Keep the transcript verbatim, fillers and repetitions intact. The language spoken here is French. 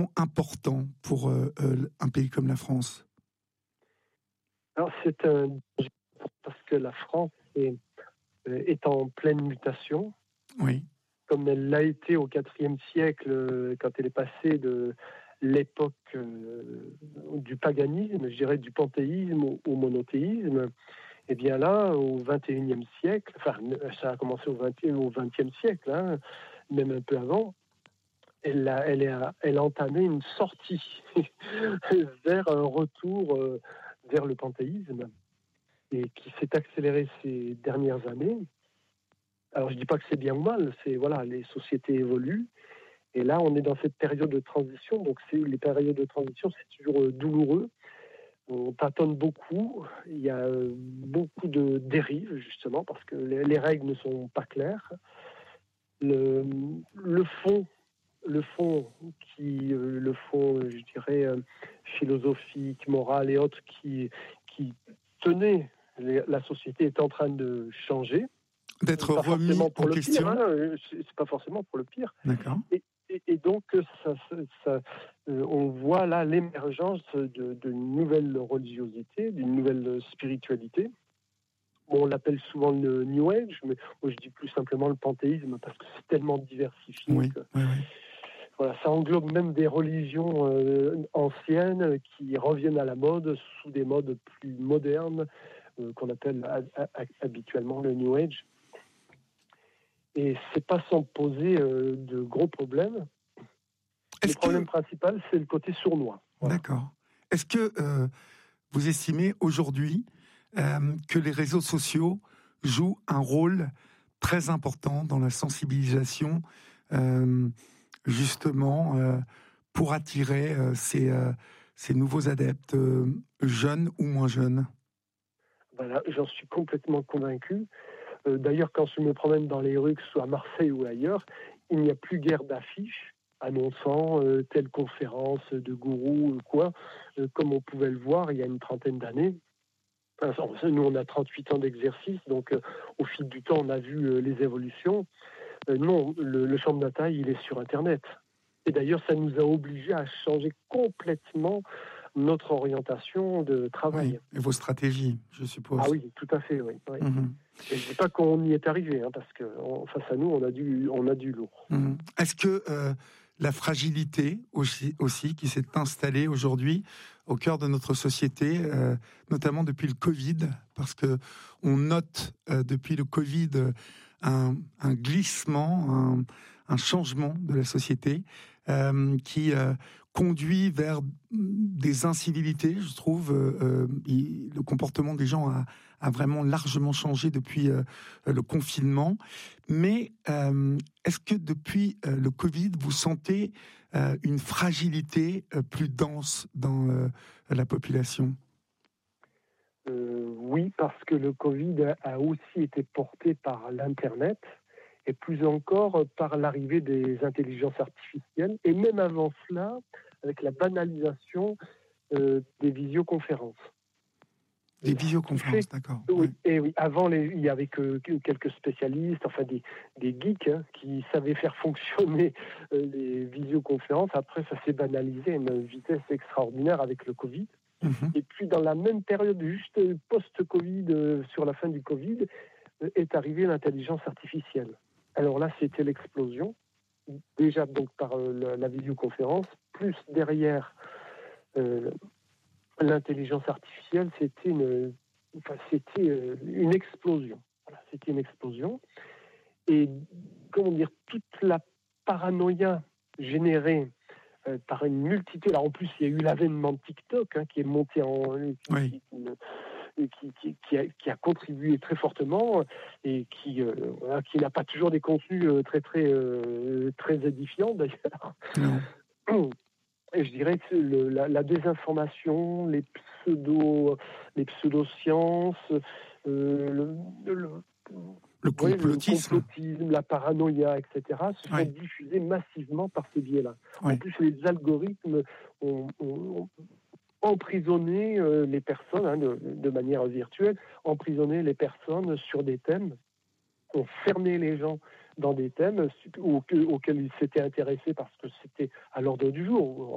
sont importants pour euh, euh, un pays comme la France? Alors c'est un parce que la France est, est en pleine mutation. Oui. Comme elle l'a été au quatrième siècle, quand elle est passée de l'époque euh, du paganisme, je dirais du panthéisme au, au monothéisme, et bien là, au vingt et unième siècle, enfin ça a commencé au vingtième, au vingtième siècle, hein, même un peu avant, elle a, elle a, elle a entamé une sortie vers un retour euh, vers le panthéisme, et qui s'est accéléré ces dernières années. Alors je ne dis pas que c'est bien ou mal, c'est voilà, les sociétés évoluent, et là on est dans cette période de transition, donc c'est, les périodes de transition c'est toujours euh, douloureux, on tâtonne beaucoup, il y a euh, beaucoup de dérives justement, parce que les, les règles ne sont pas claires. Le, le fond, le fond qui, euh, le fond, je dirais, euh, philosophique, moral et autres qui, qui tenait les, la société est en train de changer. D'être pas remis forcément pour en le question. pire, hein, c'est pas forcément pour le pire. D'accord. Et, et, et donc, ça, ça, ça, euh, on voit là l'émergence de, d'une nouvelle religiosité, d'une nouvelle spiritualité. Bon, on l'appelle souvent le New Age, mais moi je dis plus simplement le panthéisme parce que c'est tellement diversifié. Oui, que, oui, oui. Voilà, ça englobe même des religions euh, anciennes qui reviennent à la mode sous des modes plus modernes euh, qu'on appelle a, a, habituellement le New Age. Et c'est pas sans poser euh, de gros problèmes. Est-ce le problème que... principal, c'est le côté sournois. Voilà. D'accord. Est-ce que euh, vous estimez aujourd'hui euh, que les réseaux sociaux jouent un rôle très important dans la sensibilisation, euh, justement, euh, pour attirer euh, ces, euh, ces nouveaux adeptes, euh, jeunes ou moins jeunes? Voilà, j'en suis complètement convaincu. Euh, d'ailleurs, quand je me promène dans les rues, que ce soit à Marseille ou ailleurs, il n'y a plus guère d'affiches annonçant euh, telle conférence de gourou ou quoi, euh, comme on pouvait le voir il y a une trentaine d'années. Enfin, nous, on a trente-huit ans d'exercice, donc euh, au fil du temps, on a vu euh, les évolutions. Euh, non, le, le champ de bataille, il est sur Internet. Et d'ailleurs, ça nous a obligés à changer complètement notre orientation de travail. Oui, et vos stratégies, je suppose. Ah oui, tout à fait, oui. oui. Mmh. Et je ne dis pas qu'on y est arrivé, hein, parce que on, face à nous, on a du, on a du lourd. Mmh. Est-ce que euh, la fragilité aussi, aussi qui s'est installée aujourd'hui au cœur de notre société, euh, notamment depuis le Covid, parce que on note euh, depuis le Covid un, un glissement, un, un changement de la société euh, qui euh, conduit vers des incivilités, je trouve. Euh, il, le comportement des gens a, a vraiment largement changé depuis euh, le confinement. Mais euh, est-ce que depuis euh, le Covid, vous sentez euh, une fragilité euh, plus dense dans euh, la population? Euh, oui, parce que le Covid a aussi été porté par l'Internet et plus encore par l'arrivée des intelligences artificielles et même avant cela, avec la banalisation euh, des visioconférences. Des visioconférences, fait, d'accord. Oui, Ouais. et oui. Avant, les, il y avait que, que quelques spécialistes, enfin des, des geeks, hein, qui savaient faire fonctionner euh, les visioconférences. Après, ça s'est banalisé à une vitesse extraordinaire avec le Covid. Mmh. Et puis, dans la même période, juste post-Covid, euh, sur la fin du Covid, euh, est arrivée l'intelligence artificielle. Alors là, c'était l'explosion. Déjà donc par euh, la, la visioconférence, plus derrière euh, l'intelligence artificielle, c'était une, enfin, c'était euh, une explosion. Voilà, c'était une explosion. Et comment dire, toute la paranoïa générée euh, par une multitude. Alors en plus, il y a eu l'avènement de TikTok hein, qui est monté en. Oui. Qui, qui, qui, qui, a, qui a contribué très fortement et qui, euh, voilà, qui n'a pas toujours des contenus euh, très, très, euh, très édifiants d'ailleurs. Non. Et je dirais que le, la, la désinformation, les pseudo, les pseudosciences, euh, le, le, le, complotisme. le complotisme, la paranoïa, et cetera, se oui. sont diffusés massivement par ces biais-là. Oui. En plus, les algorithmes ont, ont, ont emprisonné euh, les personnes, hein, de, de manière virtuelle, emprisonné les personnes sur des thèmes, ont fermé les gens dans des thèmes auxquels ils s'étaient intéressés parce que c'était à l'ordre du jour.